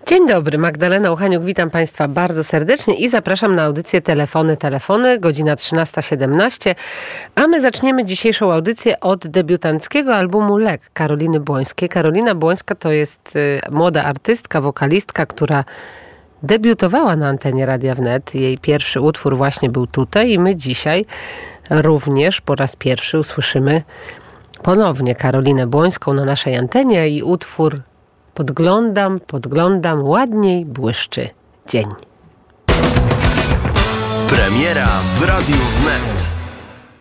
Dzień dobry, Magdalena Uchaniuk, witam Państwa bardzo serdecznie i zapraszam na audycję Telefony, godzina 13:17, a my zaczniemy dzisiejszą audycję od debiutanckiego albumu Lek Karoliny Błońskiej. Karolina Błońska to jest młoda artystka, wokalistka, która debiutowała na antenie Radia Wnet. Jej pierwszy utwór właśnie był tutaj i my dzisiaj również po raz pierwszy usłyszymy ponownie Karolinę Błońską na naszej antenie i utwór Podglądam, ładniej błyszczy dzień. Premiera w Radiu Wnet.